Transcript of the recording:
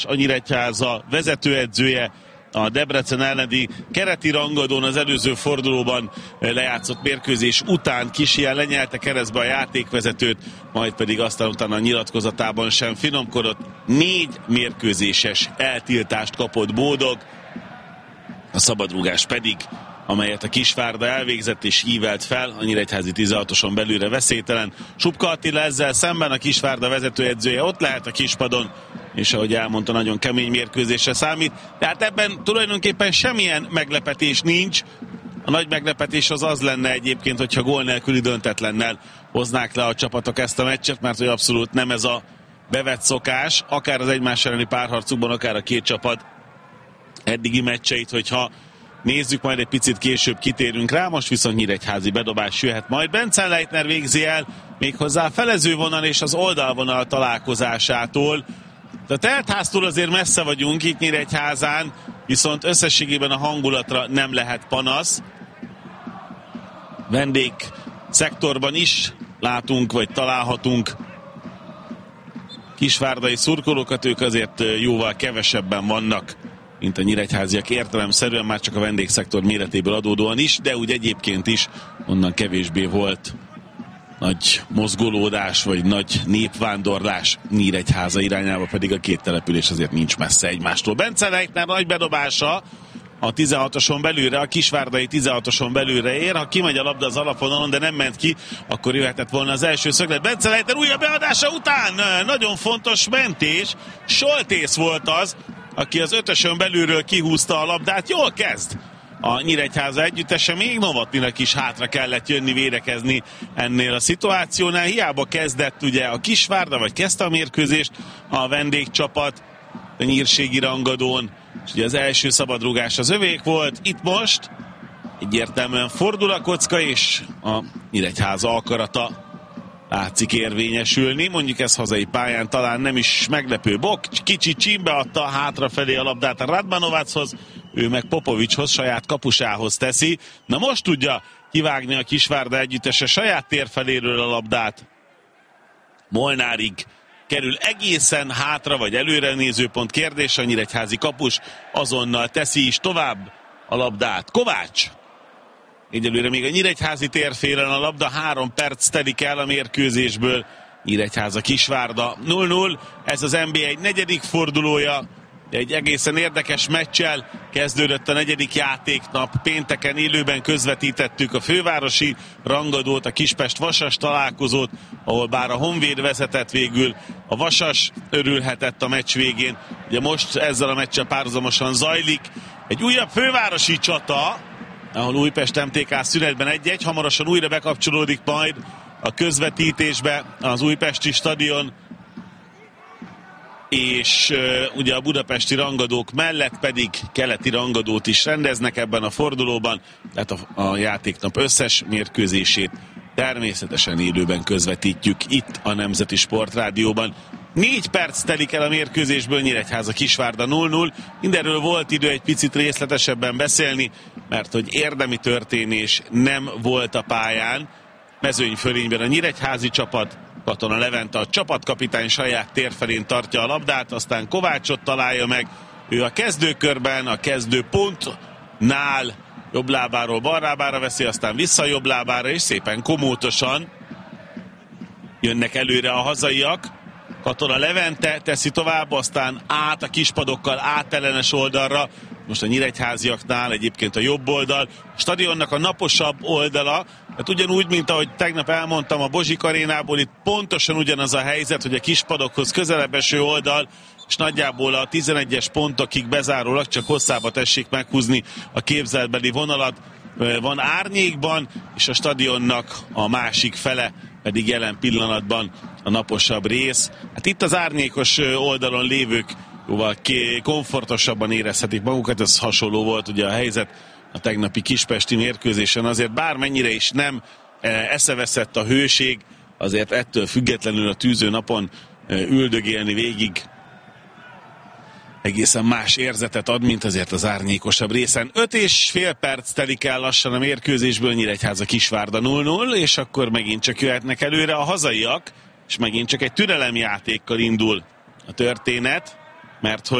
A Nyíregyháza vezetőedzője a Debrecen elleni kereti rangadón az előző fordulóban lejátszott mérkőzés után kis ilyen lenyelte keresztbe a játékvezetőt, majd pedig aztán utána a nyilatkozatában sem finomkodott. 4 mérkőzéses eltiltást kapott Bódog, a szabadrúgás pedig, amelyet a Kisvárda elvégzett és ívelt fel, a nyíregyházi 16-oson belülre veszélytelen. Subka Attila ezzel szemben, a Kisvárda vezetőedzője ott lehet a kispadon, és ahogy elmondta, nagyon kemény mérkőzésre számít. De hát ebben tulajdonképpen semmilyen meglepetés nincs. A nagy meglepetés az lenne egyébként, hogyha gól nélküli döntetlennel hoznák le a csapatok ezt a meccset, mert hogy abszolút nem ez a bevett szokás, akár az egymás elleni párharcukban, akár a két csapat eddigi meccseit, hogyha nézzük, majd egy picit később kitérünk rá, most viszont nyíregyházi bedobás jöhet majd. Benzenleitner végzi el méghozzá felezővonal és az oldalvonal találkozásától. A teltháztól azért messze vagyunk itt Nyíregyházán, viszont összességében a hangulatra nem lehet panasz. Vendég szektorban is látunk, vagy találhatunk kisvárdai szurkolókat, ők azért jóval kevesebben vannak, mint a nyíregyháziak, értelemszerűen már csak a vendégszektor méretéből adódóan is, de úgy egyébként is onnan kevésbé volt nagy mozgolódás, vagy nagy népvándorlás Nyíregyháza irányába, pedig a két település azért nincs messze egymástól. Benzenleitner nagy bedobása a 16-oson belülre, a kisvárdai 16-oson belülre ér. Ha kimegy a labda az alapvonalon, de nem ment ki, akkor jöhetett volna az első szöglet. Benzenleitner újabb beadása után nagyon fontos mentés. Soltész volt az, aki az 5-ösön belülről kihúzta a labdát. Jól kezd a Nyíregyháza együttese, még Novotnynak is hátra kellett jönni, védekezni ennél a szituációnál. Hiába kezdett ugye a Kisvárda, vagy kezdte a mérkőzést a vendégcsapat a nyírségi rangadón, és ugye az első szabadrugás az övék volt. Itt most egyértelműen fordul a kocka, és a Nyíregyháza akarata látszik érvényesülni. Mondjuk ez hazai pályán talán nem is meglepő. Bok kicsit csímbe adta hátrafelé a labdát a Radmanovachoz, ő meg Popovicshoz, saját kapusához teszi. Na most tudja kivágni a Kisvárda együttese saját térfeléről a labdát. Molnárig kerül egészen hátra, vagy előre nézőpont kérdés, a nyíregyházi kapus azonnal teszi is tovább a labdát. Kovács! Egyelőre még a nyíregyházi térfélen a labda, 3 perc telik el a mérkőzésből. Nyíregyháza Kisvárda 0-0, ez az NBA egy negyedik fordulója, egy egészen érdekes meccsel kezdődött a negyedik játéknap. Pénteken élőben közvetítettük a fővárosi rangadót, a Kispest-Vasas találkozót, ahol bár a Honvéd vezetett, végül a Vasas örülhetett a meccs végén. Ugye most ezzel a meccsel párhuzamosan zajlik egy újabb fővárosi csata, ahol Újpest MTK szünetben 1-1, hamarosan újra bekapcsolódik majd a közvetítésbe az újpesti stadion, és ugye a budapesti rangadók mellett pedig keleti rangadót is rendeznek ebben a fordulóban, tehát a játéknap összes mérkőzését természetesen élőben közvetítjük itt a Nemzeti Sportrádióban. 4 perc telik el a mérkőzésből, Nyíregyháza Kisvárda 0-0. Mindenről volt idő egy picit részletesebben beszélni, mert hogy érdemi történés nem volt a pályán. Mezőnyfölényben a nyíregyházi csapat, Katona Levente a csapatkapitány saját térfelén tartja a labdát, aztán Kovácsot találja meg. Ő a kezdőkörben, a kezdőpontnál jobb lábáról bal lábára veszi, aztán vissza jobb lábára, és szépen komótosan jönnek előre a hazaiak. Katona Levente teszi tovább, aztán át a kispadokkal, átelenes oldalra. Most a nyíregyháziaknál egyébként a jobb oldal. A stadionnak a naposabb oldala, hát ugyanúgy, mint ahogy tegnap elmondtam a Bozsik arénából, itt pontosan ugyanaz a helyzet, hogy a kispadokhoz közelebb eső oldal, és nagyjából a 11-es pontokig bezárólag csak hosszába tessék meghúzni a képzeltbeli vonalat. Van árnyékban, és a stadionnak a másik fele pedig jelen pillanatban a naposabb rész. Hát itt az árnyékos oldalon lévők jóval komfortosabban érezhetik magukat, ez hasonló volt ugye a helyzet a tegnapi kispesti mérkőzésen, azért bármennyire is nem eszeveszett a hőség, azért ettől függetlenül a tűző napon üldögélni végig egészen más érzetet ad, mint azért az árnyékosabb részen. 5,5 perc telik el lassan a mérkőzésből, Nyíregyháza Kisvárda 0-0, és akkor megint csak jöhetnek előre a hazaiak, és megint csak egy türelemjátékkal indul a történet. mert